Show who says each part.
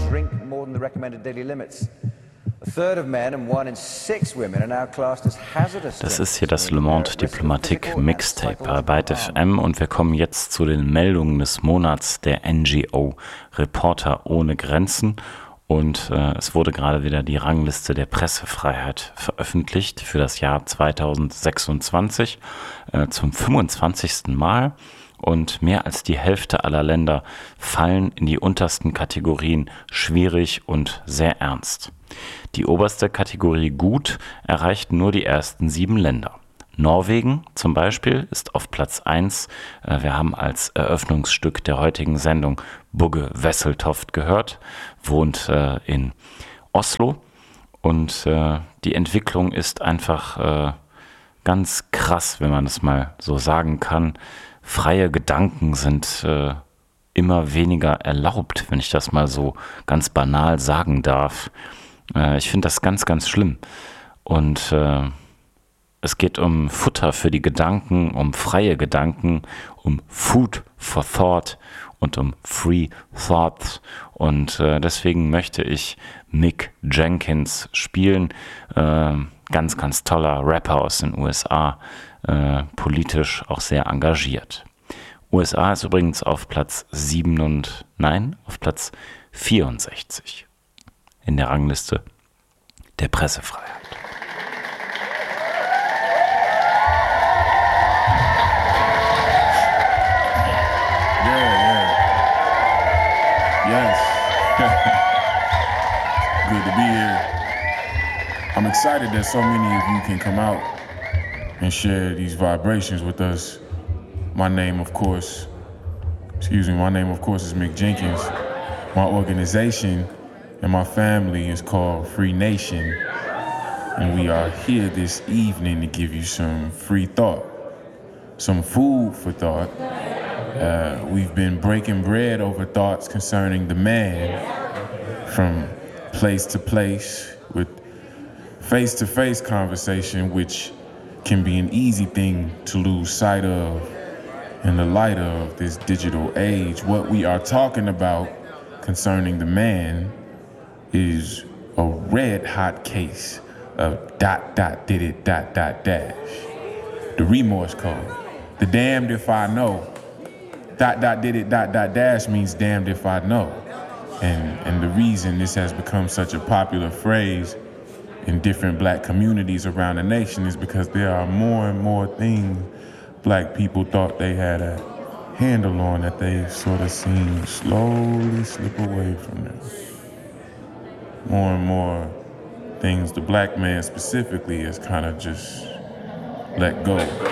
Speaker 1: drink more than the recommended daily limits. A third of men and 1 in 6 women are now classed as hazardous.
Speaker 2: Das ist hier das Le Monde Diplomatique Mixtape bei Byte FM und wir kommen jetzt zu den Meldungen des Monats der NGO Reporter ohne Grenzen. Und es wurde gerade wieder die Rangliste der Pressefreiheit veröffentlicht für das Jahr 2026 zum 25. Mal. Und mehr als die Hälfte aller Länder fallen in die untersten Kategorien schwierig und sehr ernst. Die oberste Kategorie gut erreicht nur die ersten 7 Länder. Norwegen zum Beispiel ist auf Platz 1. Wir haben als Eröffnungsstück der heutigen Sendung Bugge Wesseltoft gehört, wohnt in Oslo. Und die Entwicklung ist einfach ganz krass, wenn man das mal so sagen kann. Freie Gedanken sind immer weniger erlaubt, wenn ich das mal so ganz banal sagen darf. Ich finde das ganz, ganz schlimm. Und es geht um Futter für die Gedanken, um freie Gedanken, um Food for Thought und um Free Thoughts. Und deswegen möchte ich Mick Jenkins spielen. Ganz, ganz toller Rapper aus den USA, politisch auch sehr engagiert. USA ist übrigens auf Platz 64 in der Rangliste der Pressefreiheit.
Speaker 3: Yes. Good to be here. I'm excited that so many of you can come out and share these vibrations with us. My name, of course, is Mick Jenkins. My organization and my family is called Free Nation. And we are here this evening to give you some free thought, some food for thought. We've been breaking bread over thoughts concerning the man from place to place with face-to-face conversation, which can be an easy thing to lose sight of in the light of this digital age. What we are talking about concerning the man is a red hot case of ... did it ... dash. The remorse code. The damned if I know. ... did it ... dash means damned if I know. And the reason this has become such a popular phrase in different black communities around the nation is because there are more and more things black people thought they had a handle on that they sort of seen slowly slip away from them. More and more things the black man specifically has kind of just let go.